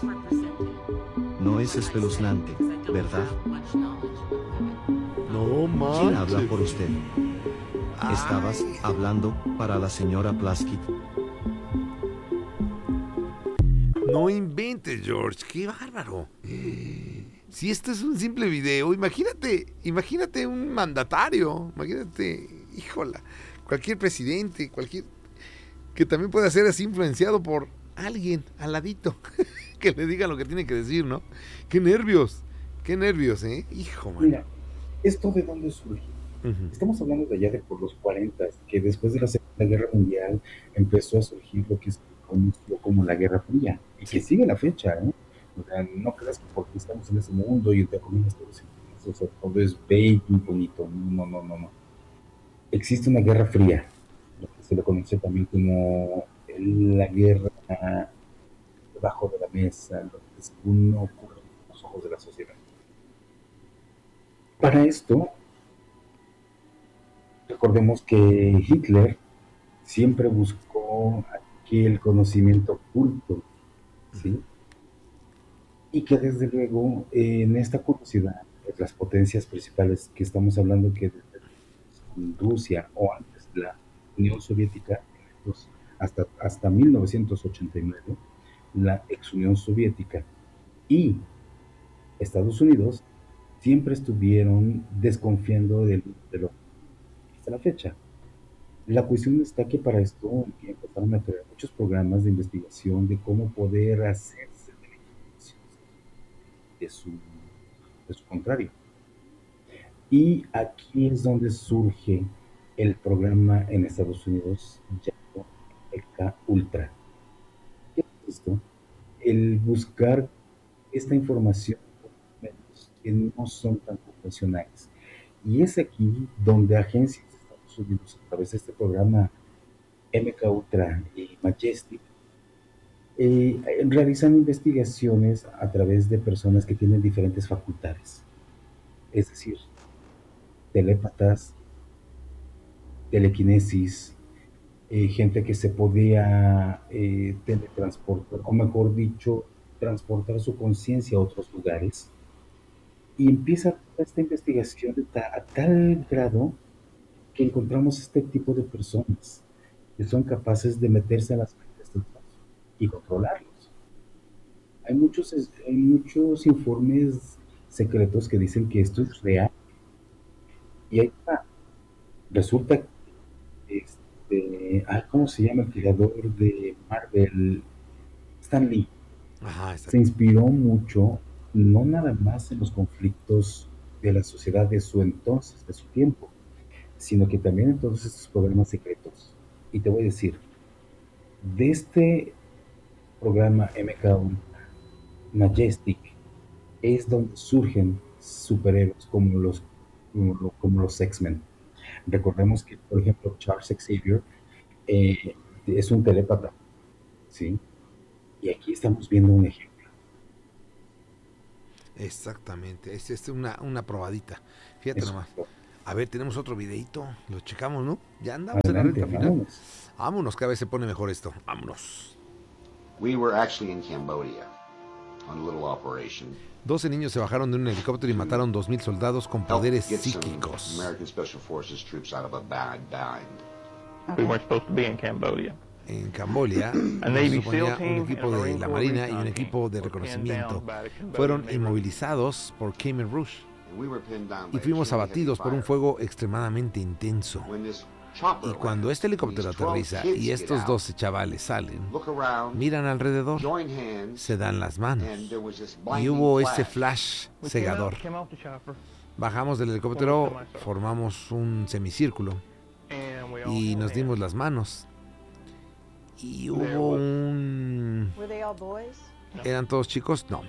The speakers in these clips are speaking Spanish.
No es espeluznante, ¿verdad? No ¿Quién habla manches. por usted? ¿Estabas hablando para la señora Plaskett? No inventes, George, qué bárbaro. Si esto es un simple video, imagínate un mandatario, imagínate, híjola, cualquier presidente, que también pueda ser así influenciado por alguien al ladito, que le diga lo que tiene que decir, ¿no? Qué nervios, hijo, man. Mira, ¿esto de dónde surge? Estamos hablando de allá de por los 40, que después de la Segunda Guerra Mundial empezó a surgir lo que se conoció como la Guerra Fría, y que sigue la fecha, ¿eh? O sea, no creas que porque estamos en ese mundo y entre comillas todo es bello y bonito. No. Existe una Guerra Fría, lo que se le conoce también como la guerra debajo de la mesa, lo que según no ocurre en los ojos de la sociedad. Para esto, recordemos que Hitler siempre buscó aquel conocimiento oculto, ¿sí? Y que desde luego en esta curiosidad, las potencias principales que estamos hablando, que desde Rusia o antes la Unión Soviética, hasta 1989, la ex Unión Soviética y Estados Unidos siempre estuvieron desconfiando de lo hasta la fecha. La cuestión está que para esto empezaron a crear muchos programas de investigación de cómo poder hacerse de la información de su contrario. Y aquí es donde surge el programa en Estados Unidos llamado MK Ultra. ¿Qué es esto? El buscar esta información por medios que no son tan convencionales. Y es aquí donde agencias de Estados Unidos, a través de este programa MK Ultra y Majestic, realizan investigaciones a través de personas que tienen diferentes facultades. Es decir, telépatas, telequinesis, gente que se podía teletransportar, o mejor dicho, transportar su conciencia a otros lugares. Y empieza esta investigación a tal grado que encontramos este tipo de personas que son capaces de meterse a las mentes de otros y controlarlos. Hay muchos informes secretos que dicen que esto es real. Y ahí está. Resulta que ¿cómo se llama el creador de Marvel? Stan Lee. Se inspiró mucho, no nada más en los conflictos de la sociedad de su entonces, de su tiempo, sino que también en todos estos programas secretos. Y te voy a decir, de este programa MK Majestic es donde surgen superhéroes como los X-Men. Recordemos que, por ejemplo, Charles Xavier es un telépata, ¿sí? Y aquí estamos viendo un ejemplo. Exactamente, es una probadita. Fíjate nomás. A ver, tenemos otro videito, lo checamos, ¿no? Ya andamos Adelante, en la recta final. Vámonos, cada vez se pone mejor esto. Vámonos. We were actually in Cambodia on a little operation. 12 niños se bajaron de un helicóptero y mataron 2,000 soldados con poderes psíquicos. American Special Forces troops out of a bad bind. We weren't supposed to be in Cambodia. En Camboya, se suponía un equipo de la Marina y un equipo de reconocimiento fueron inmovilizados por Khmer Rouge y fuimos abatidos por un fuego extremadamente intenso. Y cuando este helicóptero aterriza y estos 12 chavales salen, miran alrededor, se dan las manos y hubo ese flash cegador. Bajamos del helicóptero, formamos un semicírculo y nos dimos las manos. Y hubo un... ¿Eran todos chicos? No.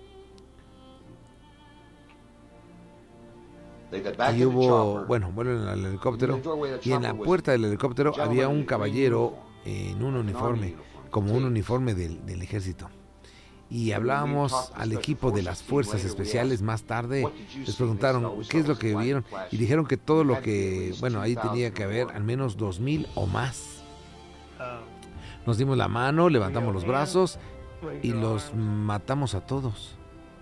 Y hubo, vuelven al helicóptero y en la puerta del helicóptero había un caballero en un uniforme, como un uniforme del ejército. Y hablábamos al equipo de las fuerzas especiales más tarde, les preguntaron qué es lo que vieron y dijeron que todo lo que, ahí tenía que haber al menos 2,000 o más. Nos dimos la mano, levantamos los brazos y los matamos a todos.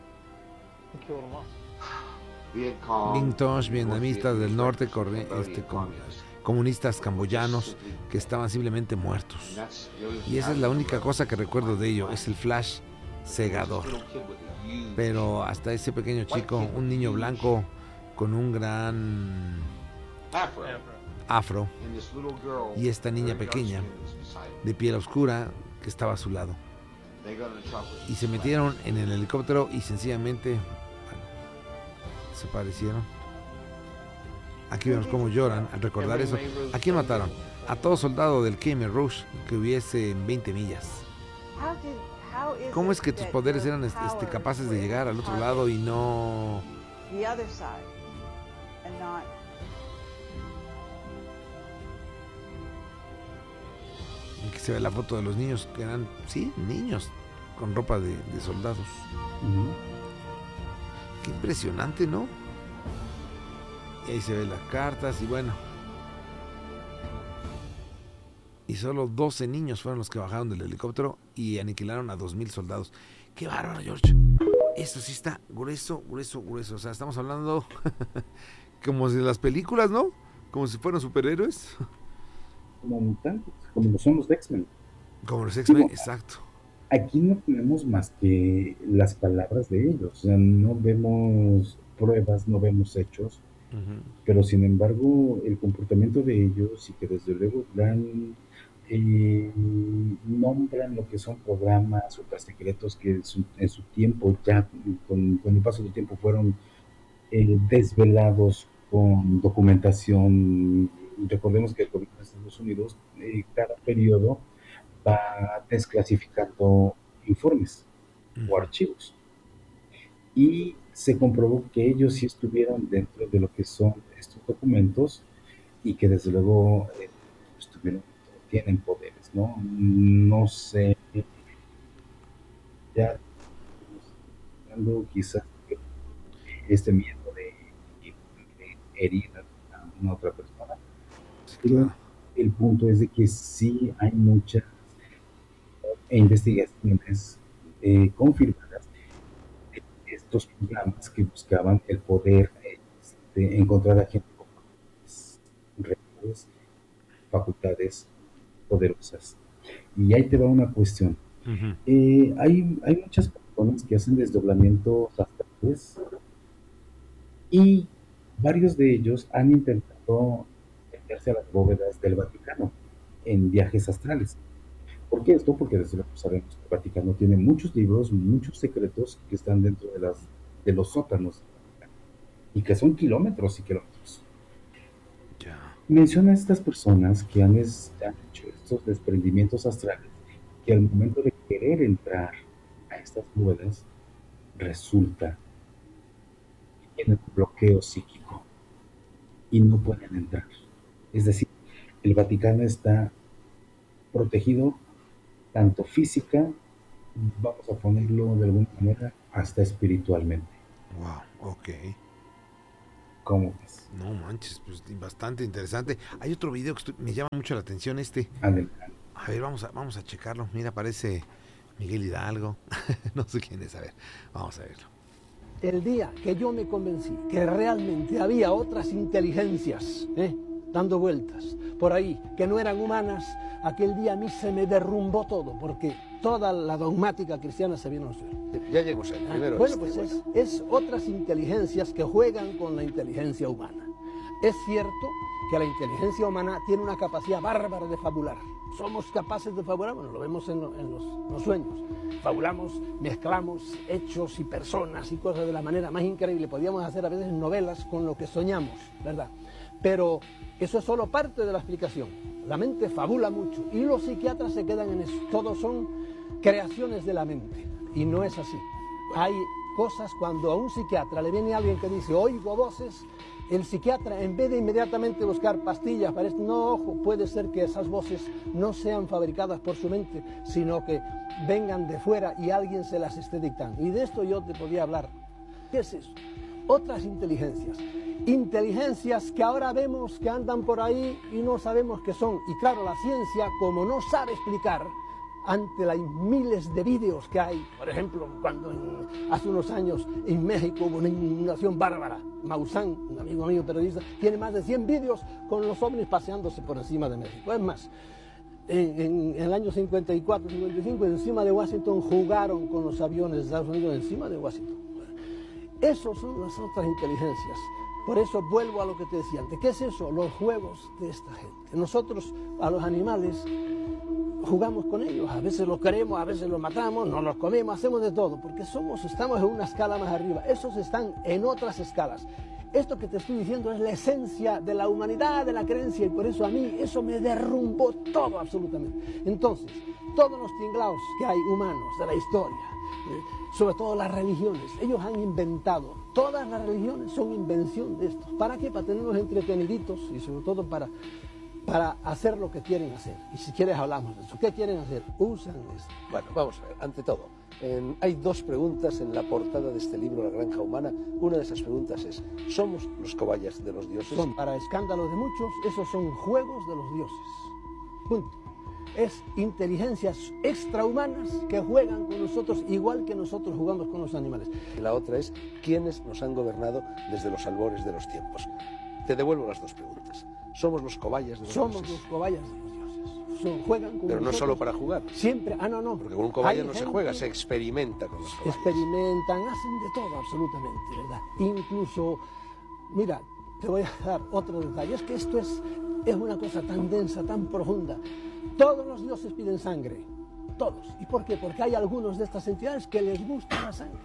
Vietcong, vietnamistas del norte, comunistas camboyanos que estaban simplemente muertos. Y esa es la única cosa que recuerdo de ello, es el flash cegador. Pero hasta ese pequeño chico, un niño blanco con un gran afro, y esta niña pequeña de piel oscura que estaba a su lado. Y se metieron en el helicóptero y sencillamente se parecieron. Aquí vemos cómo lloran al recordar eso. ¿A quién mataron? A todo soldado del Khmer Rouge que hubiese en 20 millas. ¿Cómo es que tus poderes eran capaces de llegar al otro lado y no... Aquí se ve la foto de los niños que eran, sí, niños con ropa de soldados. Qué impresionante, ¿no? Y ahí se ven las cartas y bueno. Y solo 12 niños fueron los que bajaron del helicóptero y aniquilaron a 2,000 soldados. ¡Qué bárbaro, George! Esto sí está grueso. O sea, estamos hablando como de las películas, ¿no? Como si fueran superhéroes. Como mutantes, como lo son los X-Men. Como los X-Men, exacto. Aquí no tenemos más que las palabras de ellos. O sea, no vemos pruebas, no vemos hechos. Pero sin embargo, el comportamiento de ellos y que desde luego nombran lo que son programas ultrasecretos que en su tiempo ya con el paso del tiempo fueron desvelados con documentación. Recordemos que el gobierno de Estados Unidos cada periodo va desclasificando informes o archivos y se comprobó que ellos sí estuvieron dentro de lo que son estos documentos y que desde luego tienen poderes, ¿no? No sé, ya quizás este miedo de herir a una otra persona, pero el punto es de que sí hay muchas investigaciones confirmadas de estos programas que buscaban el poder encontrar a gente con reales facultades poderosas. Y ahí te va una cuestión. Hay muchas personas que hacen desdoblamientos astrales y varios de ellos han intentado meterse a las bóvedas del Vaticano en viajes astrales. ¿Por qué esto? Porque desde luego sabemos que el Vaticano tiene muchos libros, muchos secretos que están dentro de los sótanos y que son kilómetros y kilómetros. Menciona a estas personas que han hecho estos desprendimientos astrales, que al momento de querer entrar a estas bóvedas, resulta que tienen un bloqueo psíquico y no pueden entrar. Es decir, el Vaticano está protegido tanto física, vamos a ponerlo de alguna manera, hasta espiritualmente. Wow, ok. ¿Cómo ves? No manches, pues bastante interesante. Hay otro video que me llama mucho la atención Adelante. A ver, vamos a checarlo. Mira, parece Miguel Hidalgo. No sé quién es, a ver, vamos a verlo. El día que yo me convencí que realmente había otras inteligencias, dando vueltas por ahí, que no eran humanas, aquel día a mí se me derrumbó todo, porque toda la dogmática cristiana se vino a suelo. Ya llegó usted, primero. Bueno, pues es otras inteligencias que juegan con la inteligencia humana. Es cierto que la inteligencia humana tiene una capacidad bárbara de fabular. Somos capaces de fabular, bueno, lo vemos en los sueños. Fabulamos, mezclamos hechos y personas y cosas de la manera más increíble. Podríamos hacer a veces novelas con lo que soñamos, ¿verdad? Pero eso es solo parte de la explicación. La mente fabula mucho y los psiquiatras se quedan en eso. Todos son creaciones de la mente y no es así. Hay cosas cuando a un psiquiatra le viene alguien que dice oigo voces, el psiquiatra en vez de inmediatamente buscar pastillas para esto, no, ojo, puede ser que esas voces no sean fabricadas por su mente, sino que vengan de fuera y alguien se las esté dictando. Y de esto yo te podía hablar. ¿Qué es eso? Otras inteligencias. Inteligencias que ahora vemos que andan por ahí y no sabemos qué son. Y claro, la ciencia, como no sabe explicar, ante las miles de vídeos que hay. Por ejemplo, cuando hace unos años en México hubo una inundación bárbara, Maussan, un amigo mío periodista, tiene más de 100 vídeos con los ovnis paseándose por encima de México. Es más, en el año 54, 55, encima de Washington jugaron con los aviones de Estados Unidos encima de Washington. Esas son las otras inteligencias. Por eso vuelvo a lo que te decía antes. ¿Qué es eso? Los juegos de esta gente. Nosotros, a los animales, jugamos con ellos. A veces los queremos, a veces los matamos, no los comemos, hacemos de todo, porque estamos en una escala más arriba. Esos están en otras escalas. Esto que te estoy diciendo es la esencia de la humanidad, de la creencia, y por eso a mí eso me derrumbó todo absolutamente. Entonces, todos los tinglaos que hay humanos de la historia, sobre todo las religiones, ellos han inventado, todas las religiones son invención de estos. ¿Para qué? Para tenernos entreteniditos y sobre todo para hacer lo que quieren hacer. Y si quieres hablamos de eso. ¿Qué quieren hacer? Usan esto. Bueno, vamos a ver, ante todo, hay dos preguntas en la portada de este libro, La Granja Humana. Una de esas preguntas es, ¿somos los cobayas de los dioses? Son, para escándalo de muchos, esos son juegos de los dioses. Punto. Es inteligencias extrahumanas que juegan con nosotros igual que nosotros jugamos con los animales. Y la otra es, ¿quiénes nos han gobernado desde los albores de los tiempos? Te devuelvo las dos preguntas. ¿Somos los cobayas de los dioses? Somos los cobayas de los dioses. Juegan con pero no nosotros. Solo para jugar. Siempre, no. Porque con un cobaya no se juega, se experimenta con los cobayas. Experimentan, hacen de todo absolutamente, ¿verdad? Incluso, mira, te voy a dar otro detalle. Es que esto es una cosa tan densa, tan profunda. Todos los dioses piden sangre, todos. ¿Y por qué? Porque hay algunos de estas entidades que les gusta la sangre.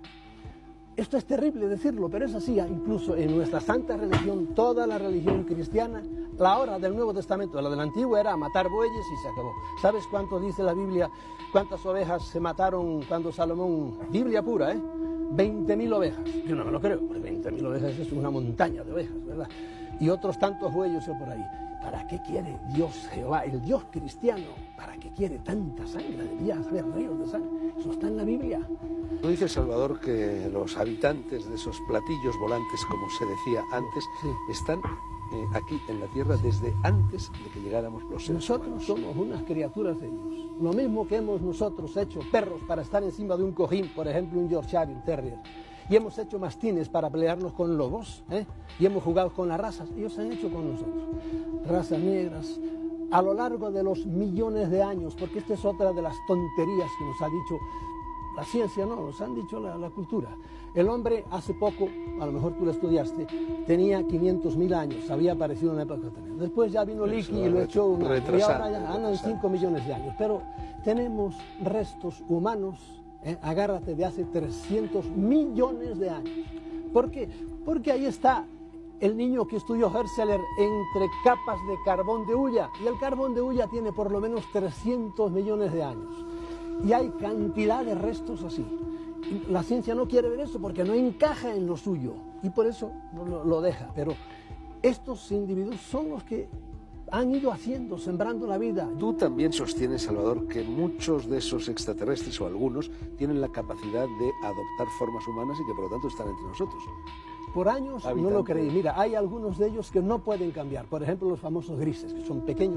Esto es terrible decirlo, pero es así. Incluso en nuestra santa religión, toda la religión cristiana, la hora del Nuevo Testamento, la del Antiguo era matar bueyes y se acabó. ¿Sabes cuánto dice la Biblia? ¿Cuántas ovejas se mataron cuando Salomón? Biblia pura, 20.000 ovejas. Yo no me lo creo, porque 20.000 ovejas es una montaña de ovejas, ¿verdad? Y otros tantos bueyes por ahí. ¿Para qué quiere Dios Jehová, el Dios cristiano? ¿Para qué quiere tanta sangre? Debía haber ríos de sangre. Eso está en la Biblia. ¿No dice Salvador que los habitantes de esos platillos volantes, como se decía antes, sí, están aquí en la Tierra desde antes de que llegáramos los seres nosotros humanos? Somos unas criaturas de ellos. Lo mismo que hemos nosotros hecho perros para estar encima de un cojín, por ejemplo un Yorkshire Terrier, y hemos hecho mastines para pelearnos con lobos, y hemos jugado con las razas. Ellos han hecho con nosotros. Razas negras, a lo largo de los millones de años, porque esta es otra de las tonterías que nos ha dicho la ciencia, no, nos han dicho la cultura. El hombre hace poco, a lo mejor tú lo estudiaste, tenía 500.000 años, había aparecido en una época. Después ya vino Leakey y lo echó un año, y ahora ya andan 5 millones de años. Pero tenemos restos humanos, agárrate, de hace 300 millones de años. ¿Por qué? Porque ahí está el niño que estudió Herzeler entre capas de carbón de hulla, y el carbón de hulla tiene por lo menos 300 millones de años. Y hay cantidad de restos así. La ciencia no quiere ver eso porque no encaja en lo suyo, y por eso lo deja. Pero estos individuos son los que han ido haciendo, sembrando la vida. Tú también sostienes, Salvador, que muchos de esos extraterrestres, o algunos, tienen la capacidad de adoptar formas humanas y que por lo tanto están entre nosotros. Por años no lo creí. Mira, hay algunos de ellos que no pueden cambiar. Por ejemplo, los famosos grises, que son pequeños.